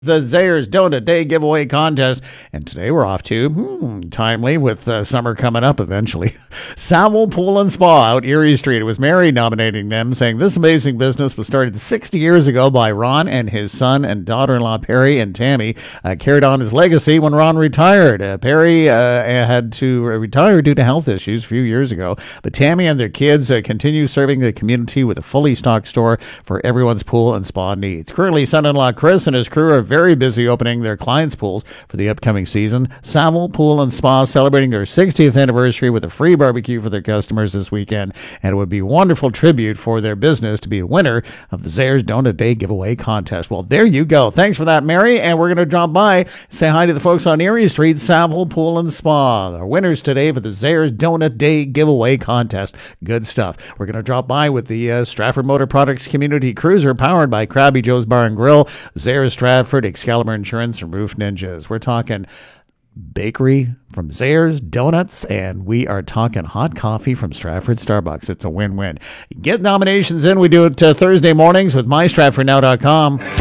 The Zayers Donut Day giveaway contest. And today we're off to, timely with summer coming up eventually, Savile Pool and Spa out Erie Street. It was Mary nominating them, saying this amazing business was started 60 years ago by Ron and his son and daughter-in-law Perry and Tammy. Carried on his legacy when Ron retired. Perry had to retire due to health issues a few years ago, but Tammy and their kids continue serving the community with a fully stocked store for everyone's pool and spa needs. Currently, son-in-law Chris and his crew are very busy opening their clients' pools for the upcoming season. Savile Pool and Spa celebrating their 60th anniversary with a free barbecue for their customers this weekend, and it would be a wonderful tribute for their business to be a winner of the Zayers Donut Day giveaway contest. Well, there you go. Thanks for that, Mary, and we're going to drop by, say hi to the folks on Erie Street, Savile Pool and Spa. Our winners today for the Zayers Donut Day giveaway contest. Good stuff. We're going to drop by with the Stratford Motor Products Community Cruiser powered by Krabby Joe's Bar and Grill, Zayers Stratford, Excalibur Insurance, and Roof Ninjas. We're talking bakery from Zayers, donuts, and we are talking hot coffee from Stratford Starbucks. It's a win-win. Get nominations in. We do it Thursday mornings with mystratfordnow.com.